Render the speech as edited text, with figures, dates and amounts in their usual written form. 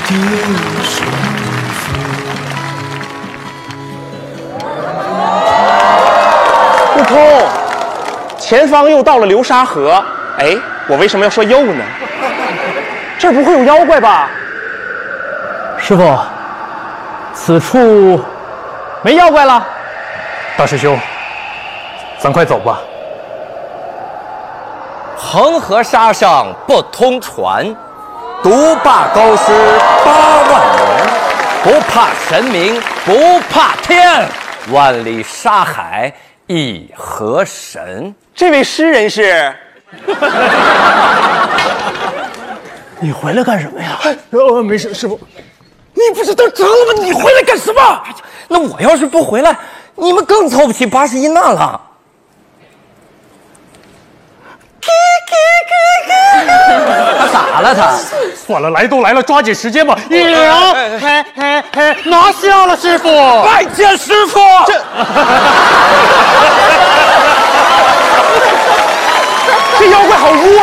悟空，前方又到了流沙河。哎，我为什么要说又呢？这儿不会有妖怪吧？ 师傅，此处没妖怪了。 大师兄，咱快走吧。 恒河沙上不通船，独霸高师8万年。不怕神明不怕天，万里沙海一河神。 这位诗人是？ 你回来干什么呀？ 没事，师傅。 你不是都折了吗？你回来干什么？那我要是不回来，你们更凑不齐81难了。他咋了他？ 算了，来都来了，抓紧时间吧。 拿下了师傅！ 拜见师傅！